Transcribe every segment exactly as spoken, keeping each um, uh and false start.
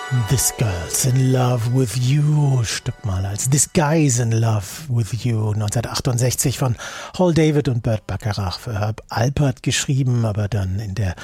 This Girl's in Love with You, Stück mal als This Guy's in Love with You, neunzehnhundertachtundsechzig von Hal David und Burt Bacharach für Herb Alpert geschrieben, aber dann in der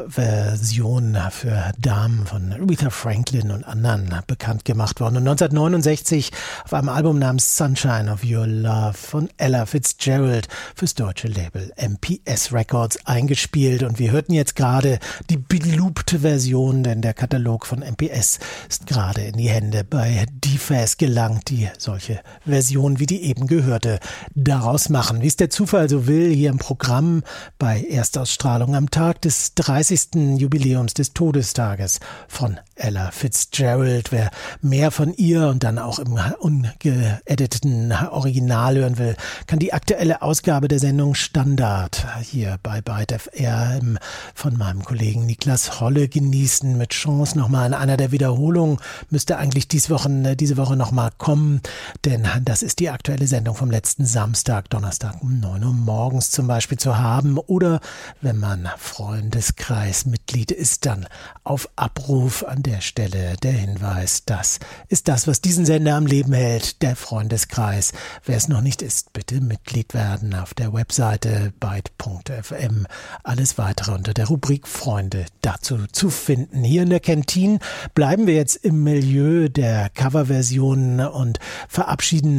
Version für Damen von Aretha Franklin und anderen bekannt gemacht worden. Und neunzehnhundertneunundsechzig auf einem Album namens Sunshine of Your Love von Ella Fitzgerald fürs deutsche Label M P S Records eingespielt. Und wir hörten jetzt gerade die beloopte Version, denn der Katalog von M P S ist gerade in die Hände bei D F A S gelangt, die solche Versionen wie die eben gehörte daraus machen. Wie es der Zufall so will, hier im Programm bei Erstausstrahlung am Tag des dreißigsten Jubiläums des Todestages von Ella Fitzgerald. Wer mehr von ihr und dann auch im ungeediteten Original hören will, kann die aktuelle Ausgabe der Sendung Standard hier bei Byte F R von meinem Kollegen Niklas Holle genießen. Mit Chance nochmal in einer der Wiederholungen müsste eigentlich diese Woche, diese Woche nochmal kommen, denn das ist die aktuelle Sendung vom letzten Samstag, Donnerstag um neun Uhr morgens zum Beispiel zu haben. Oder wenn man Freundeskreismitglied ist, dann auf Abruf. An der Stelle der Hinweis, das ist das, was diesen Sender am Leben hält, der Freundeskreis. Wer es noch nicht ist, bitte Mitglied werden auf der Webseite byte punkt f m. Alles weitere unter der Rubrik Freunde dazu zu finden. Hier in der Kantine bleiben wir jetzt im Milieu der Coverversionen und verabschieden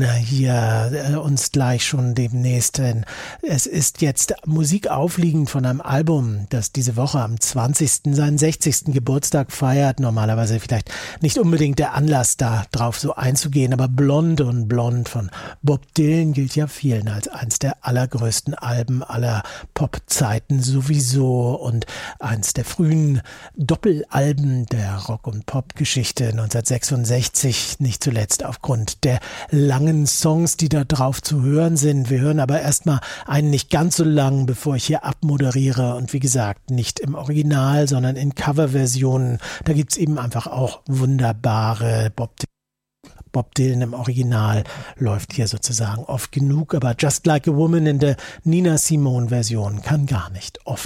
hier uns gleich schon demnächst, denn es ist jetzt Musik aufliegend von einem Album, das diese Woche am zwanzigsten seinen sechzigsten Geburtstag feiert. Normalerweise vielleicht nicht unbedingt der Anlass, da drauf so einzugehen, aber Blonde und Blond von Bob Dylan gilt ja vielen als eins der allergrößten Alben aller Pop-Zeiten sowieso und eins der frühen Doppelalben der Rock- und Pop-Geschichte neunzehnhundertsechsundsechzig, nicht zuletzt aufgrund der langen Songs, die da drauf zu hören sind. Wir hören aber erstmal einen nicht ganz so lang, bevor ich hier abmoderiere und wie gesagt, nicht im Original, sondern in Coverversionen. Da gibt's eben einfach auch wunderbare Bob Dylan. Bob Dylan im Original läuft hier sozusagen oft genug, aber Just Like a Woman in der Nina Simone Version kann gar nicht oft